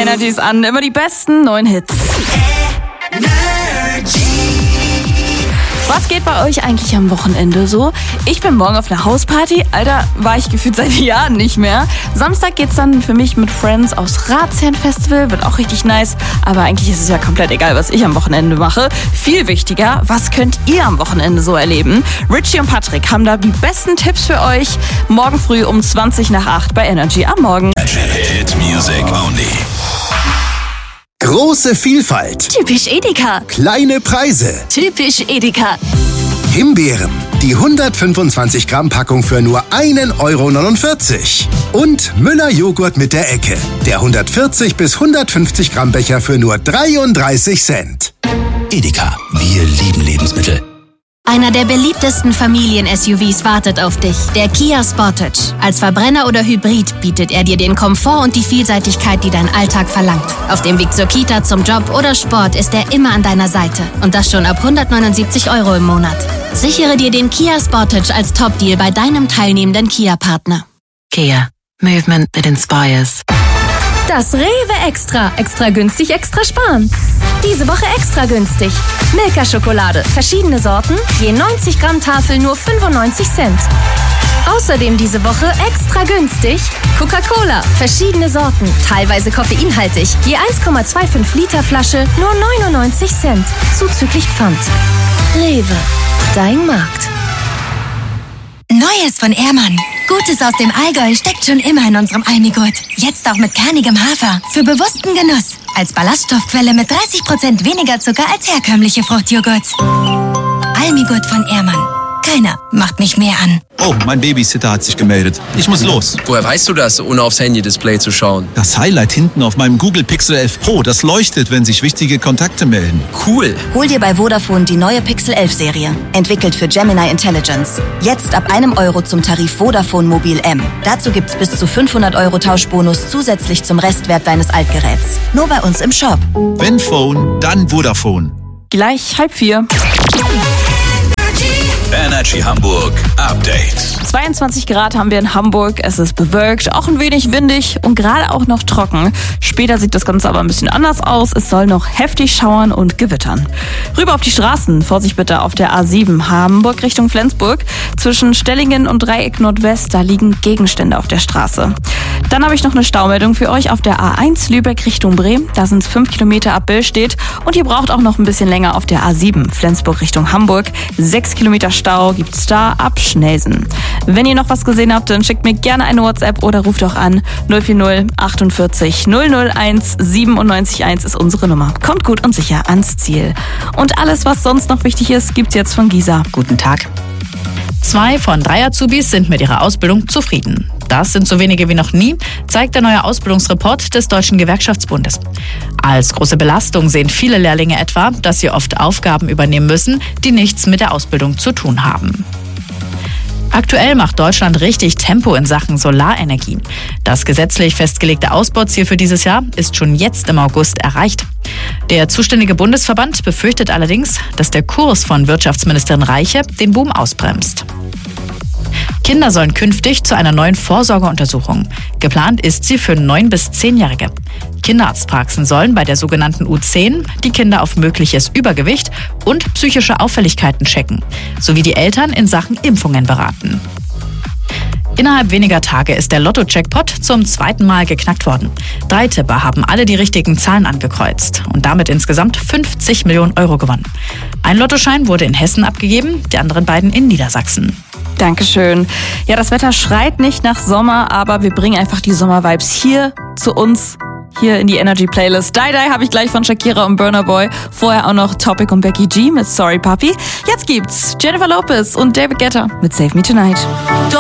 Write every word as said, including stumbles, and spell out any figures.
Energy ist an, immer die besten neuen Hits. Was geht bei euch eigentlich am Wochenende so? Ich bin morgen auf einer Hausparty. Alter, war ich gefühlt seit Jahren nicht mehr. Samstag geht's dann für mich mit Friends aufs Ratsherren-Festival. Wird auch richtig nice. Aber eigentlich ist es ja komplett egal, was ich am Wochenende mache. Viel wichtiger, was könnt ihr am Wochenende so erleben? Richie und Patrick haben da die besten Tipps für euch. Morgen früh um zwanzig nach acht bei Energy am Morgen. Hit Music Only. Große Vielfalt. Typisch Edeka. Kleine Preise. Typisch Edeka. Himbeeren. Die hundertfünfundzwanzig Gramm Packung für nur ein Euro neunundvierzig. Und Müller Joghurt mit der Ecke. Der hundertvierzig bis hundertfünfzig Gramm Becher für nur dreiunddreißig Cent. Edeka, wir lieben Lebensmittel. Einer der beliebtesten Familien-S U Vs wartet auf dich, der Kia Sportage. Als Verbrenner oder Hybrid bietet er dir den Komfort und die Vielseitigkeit, die dein Alltag verlangt. Auf dem Weg zur Kita, zum Job oder Sport ist er immer an deiner Seite. Und das schon ab hundertneunundsiebzig Euro im Monat. Sichere dir den Kia Sportage als Top-Deal bei deinem teilnehmenden Kia-Partner. Kia. Movement that inspires. Das Rewe Extra. Extra günstig, extra sparen. Diese Woche extra günstig. Milka-Schokolade. Verschiedene Sorten. Je neunzig Gramm Tafel nur fünfundneunzig Cent. Außerdem diese Woche extra günstig. Coca-Cola. Verschiedene Sorten. Teilweise koffeinhaltig. Je eins Komma fünfundzwanzig Liter Flasche nur neunundneunzig Cent. Zuzüglich Pfand. Rewe. Dein Markt. Neues von Ehrmann. Gutes aus dem Allgäu steckt schon immer in unserem Almigurt. Jetzt auch mit kernigem Hafer. Für bewussten Genuss. Als Ballaststoffquelle mit dreißig Prozent weniger Zucker als herkömmliche Fruchtjoghurts. Almigurt von Ehrmann. Keiner macht mich mehr an. Oh, mein Babysitter hat sich gemeldet. Ich muss los. Woher weißt du das, ohne aufs Handy-Display zu schauen? Das Highlight hinten auf meinem Google Pixel elf Pro, das leuchtet, wenn sich wichtige Kontakte melden. Cool. Hol dir bei Vodafone die neue Pixel elf Serie. Entwickelt für Gemini Intelligence. Jetzt ab einem Euro zum Tarif Vodafone Mobil M. Dazu gibt's bis zu fünfhundert Euro Tauschbonus zusätzlich zum Restwert deines Altgeräts. Nur bei uns im Shop. Wenn Phone, dann Vodafone. Gleich halb vier. Energy Hamburg Update. zweiundzwanzig Grad haben wir in Hamburg. Es ist bewölkt, auch ein wenig windig und gerade auch noch trocken. Später sieht das Ganze aber ein bisschen anders aus. Es soll noch heftig schauern und gewittern. Rüber auf die Straßen. Vorsicht bitte auf der A sieben Hamburg Richtung Flensburg. Zwischen Stellingen und Dreieck Nordwest, da liegen Gegenstände auf der Straße. Dann habe ich noch eine Staumeldung für euch auf der A eins Lübeck Richtung Bremen. Da sind es fünf Kilometer ab Billstedt. Und ihr braucht auch noch ein bisschen länger auf der A sieben Flensburg Richtung Hamburg. sechs Kilometer Stau gibt's da ab Schnelsen. Wenn ihr noch was gesehen habt, dann schickt mir gerne eine WhatsApp oder ruft auch an. null vier null achtundvierzig null null eins siebenundneunzig eins ist unsere Nummer. Kommt gut und sicher ans Ziel. Und alles, was sonst noch wichtig ist, gibt's jetzt von Gisa. Guten Tag. Zwei von drei Azubis sind mit ihrer Ausbildung zufrieden. Das sind so wenige wie noch nie, zeigt der neue Ausbildungsreport des Deutschen Gewerkschaftsbundes. Als große Belastung sehen viele Lehrlinge etwa, dass sie oft Aufgaben übernehmen müssen, die nichts mit der Ausbildung zu tun haben. Aktuell macht Deutschland richtig Tempo in Sachen Solarenergie. Das gesetzlich festgelegte Ausbauziel für dieses Jahr ist schon jetzt im August erreicht. Der zuständige Bundesverband befürchtet allerdings, dass der Kurs von Wirtschaftsministerin Reiche den Boom ausbremst. Kinder sollen künftig zu einer neuen Vorsorgeuntersuchung. Geplant ist sie für neun- bis zehnjährige. Kinderarztpraxen sollen bei der sogenannten U zehn die Kinder auf mögliches Übergewicht und psychische Auffälligkeiten checken, sowie die Eltern in Sachen Impfungen beraten. Innerhalb weniger Tage ist der Lotto-Jackpot zum zweiten Mal geknackt worden. Drei Tipper haben alle die richtigen Zahlen angekreuzt und damit insgesamt fünfzig Millionen Euro gewonnen. Ein Lottoschein wurde in Hessen abgegeben, die anderen beiden in Niedersachsen. Dankeschön. Ja, das Wetter schreit nicht nach Sommer, aber wir bringen einfach die Sommer-Vibes hier zu uns, hier in die Energy-Playlist. Die Die habe ich gleich von Shakira und Burna Boy. Vorher auch noch Topic und Becky G mit Sorry Papi. Jetzt gibt's Jennifer Lopez und David Guetta mit Save Me Tonight.